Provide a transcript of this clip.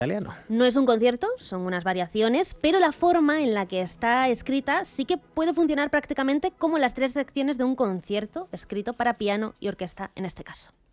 italiano. No es un concierto, son unas variaciones, pero la forma en la que está escrita sí que puede funcionar prácticamente como las 3 secciones de un concierto escrito para piano y orquesta en este caso.